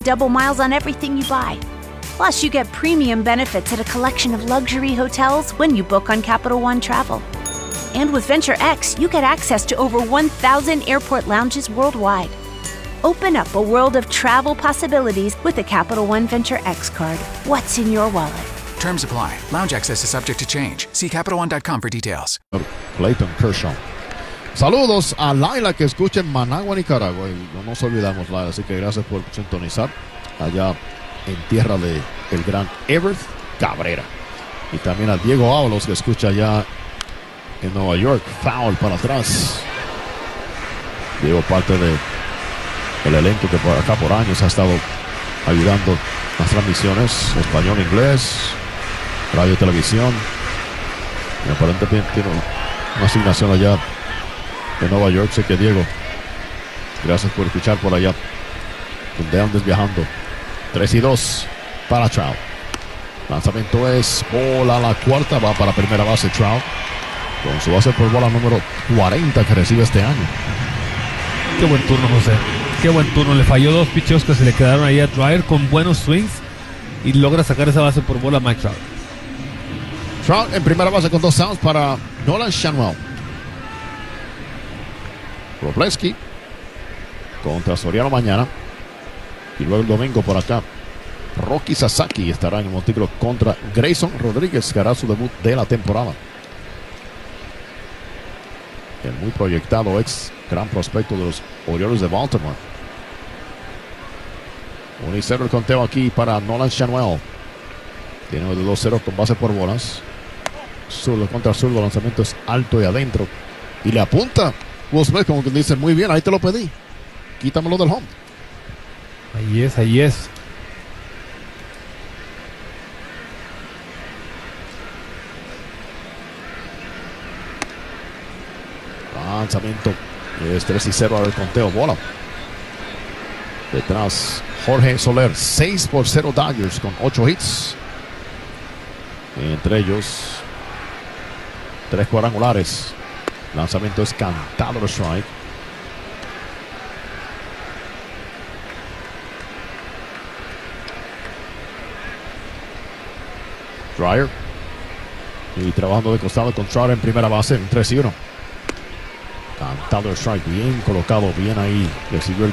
double miles on everything you buy. Plus, you get premium benefits at a collection of luxury hotels when you book on Capital One Travel. And with Venture X, you get access to over 1,000 airport lounges worldwide. Open up a world of travel possibilities with the Capital One Venture X card. What's in your wallet? Terms apply. Lounge access is subject to change. See CapitalOne.com for details. Clayton Kershaw. Saludos a Laila que escucha en Managua, Nicaragua. Y no nos olvidamos, Laila, así que gracias por sintonizar allá en tierra de el gran Everett Cabrera. Y también a Diego Ábalos que escucha allá en Nueva York. Foul para atrás. Diego, parte de el elenco que por acá por años ha estado ayudando las transmisiones español, inglés, radio y televisión. Y aparentemente tiene una asignación allá en Nueva York. Sé que Diego, gracias por escuchar por allá donde andes viajando. 3-2 para Trout. Lanzamiento es bola a la cuarta, va para primera base Trout con su base por bola número 40 que recibe este año. Qué buen turno, José. Qué buen turno. Le falló dos picheos que se le quedaron ahí a Dreyer con buenos swings y logra sacar esa base por bola a Mike Trout. Trout en primera base con 2 outs para Nolan Schanuel. Wroblewski contra Soriano mañana. Y luego el domingo por acá, Rocky Sasaki estará en el montículo contra Grayson Rodríguez, que hará su debut de la temporada. El muy proyectado ex gran prospecto de los Orioles de Baltimore. 1-0 el conteo aquí para Nolan Schanuel. Tiene de 2-0 con base por bolas. Zurdo contra zurdo, lanzamiento es alto y adentro. Y le apunta Will Smith, como que dice, muy bien, ahí te lo pedí. Quítamelo del home. Ahí es, ahí es. Lanzamiento es 3-0 al conteo, bola. Detrás Jorge Soler, 6-0 Dodgers con 8 hits. Entre ellos 3 cuadrangulares. Lanzamiento es cantado de strike. Dreyer. Y trabajando de costado con Trout en primera base, en 3-1. Cantado de strike, bien colocado, bien ahí. Recibió el